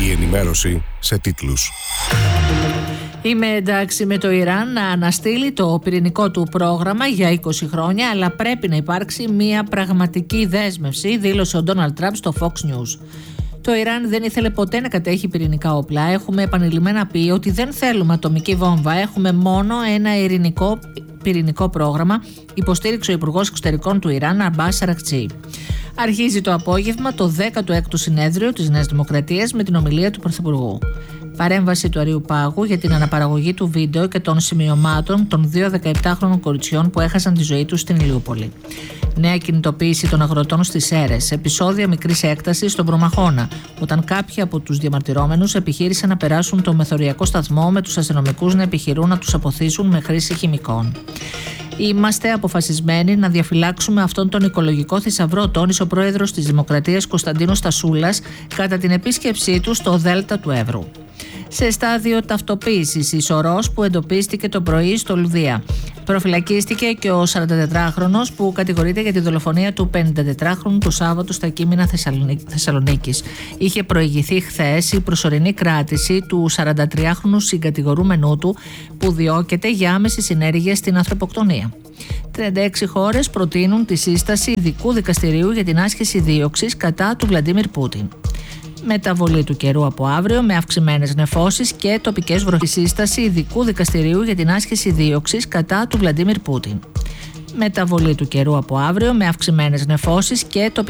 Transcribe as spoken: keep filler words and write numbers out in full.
Η ενημέρωση σε τίτλους. Είμαι εντάξει με το Ιράν να αναστείλει το πυρηνικό του πρόγραμμα για είκοσι χρόνια, αλλά πρέπει να υπάρξει μια πραγματική δέσμευση, δήλωσε ο Ντόναλντ Τραμπ στο Fox News. Το Ιράν δεν ήθελε ποτέ να κατέχει πυρηνικά όπλα. Έχουμε επανειλημμένα πει ότι δεν θέλουμε ατομική βόμβα. Έχουμε μόνο ένα ειρηνικό πυρηνικό πρόγραμμα, υποστήριξε ο Υπουργός Εξωτερικών του Ιράν, Αμπάς Αρακτσί. Αρχίζει το απόγευμα το δέκατο έκτο συνέδριο της Νέας Δημοκρατίας με την ομιλία του Πρωθυπουργού. Παρέμβαση του Αριουπάγου για την αναπαραγωγή του βίντεο και των σημειωμάτων των δύο δεκαεπτάχρονων κοριτσιών που έχασαν τη ζωή τους στην Ηλιούπολη. Νέα κινητοποίηση των αγροτών στις Σέρρες. Επεισόδια μικρής έκτασης στον Προμαχώνα, όταν κάποιοι από τους διαμαρτυρόμενους επιχείρησαν να περάσουν το μεθοριακό σταθμό με τους αστυνομικούς να επιχειρούν να τους αποθήσουν με χρήση χημικών. Είμαστε αποφασισμένοι να διαφυλάξουμε αυτόν τον οικολογικό θησαυρό, τόνισε ο πρόεδρος της Δημοκρατίας Κωνσταντίνος Τασούλας κατά την επίσκεψή του στο Δέλτα του Εύρου. Σε στάδιο ταυτοποίησης η Σορός που εντοπίστηκε το πρωί στο Λουδία. Προφυλακίστηκε και ο σαραντατετράχρονος που κατηγορείται για τη δολοφονία του πενηντατετράχρονου το Σάββατο στα Κείμηνα Θεσσαλονίκης. Είχε προηγηθεί χθες η προσωρινή κράτηση του σαραντατριάχρονου συγκατηγορούμενού του που διώκεται για άμεση συνέργεια στην ανθρωποκτονία. τριάντα έξι χώρες προτείνουν τη σύσταση ειδικού δικαστηρίου για την άσκηση δίωξης κατά του Βλαντίμιρ Πούτιν. Μεταβολή του καιρού από αύριο με αυξημένες νεφώσεις και τοπικές βροχές. Σύσταση ειδικού δικαστηρίου για την άσκηση δίωξης κατά του Βλαντίμιρ Πούτιν. Μεταβολή του καιρού από αύριο με αυξημένες νεφώσεις και τοπικές